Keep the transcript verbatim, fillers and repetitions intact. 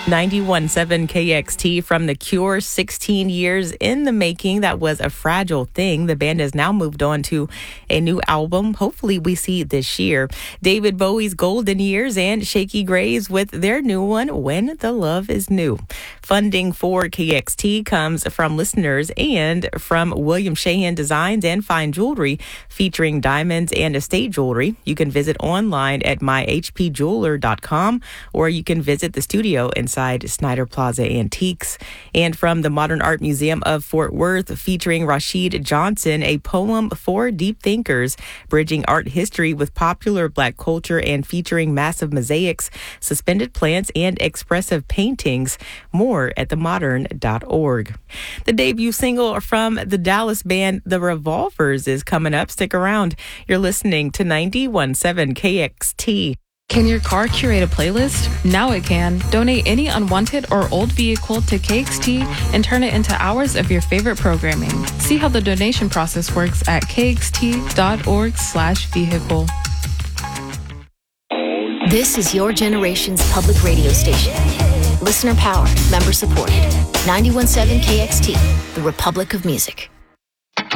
ninety-one point seven K X T from The Cure, sixteen years in the making. That was A Fragile Thing. The band has now moved on to a new album. Hopefully we see it this year. David Bowie's Golden Years and Shaky Grays with their new one, When the Love is New. Funding for K X T comes from listeners and from William Shahan Designs and Fine Jewelry, featuring diamonds and estate jewelry. You can visit online at my h p jeweler dot com, or you can visit the studio inside Snyder Plaza Antiques. And from the Modern Art Museum of Fort Worth, featuring Rashid Johnson, a poem for deep thinkers, bridging art history with popular Black culture and featuring massive mosaics, suspended plants, and expressive paintings. More at the modern dot org. The debut single from the Dallas band The Revolvers is coming up. Stick around. You're listening to ninety-one point seven K X T. Can your car curate a playlist? Now it can. Donate any unwanted or old vehicle to K X T and turn it into hours of your favorite programming. See how the donation process works at k x t dot org slash vehicle. This is your generation's public radio station. Listener powered, member supported. ninety-one point seven K X T, the Republic of Music.